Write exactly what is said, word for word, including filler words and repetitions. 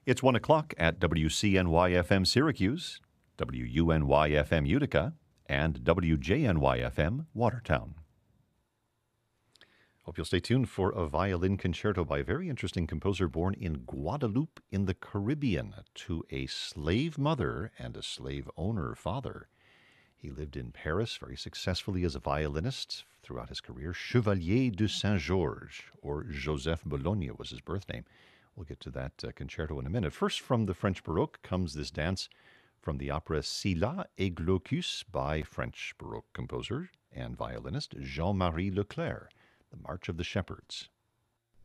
It's one o'clock at W C N Y F M Syracuse, W U N Y F M Utica, and W J N Y F M Watertown. Hope you'll stay tuned for a violin concerto by a very interesting composer born in Guadeloupe in the Caribbean to a slave mother and a slave owner father. He lived in Paris very successfully as a violinist throughout his career. Chevalier de Saint-Georges, or Joseph Bologne was his birth name. We'll get to that uh, concerto in a minute. First, from the French Baroque comes this dance from the opera Scylla et Glaucus by French Baroque composer and violinist Jean-Marie Leclerc, the March of the Shepherds.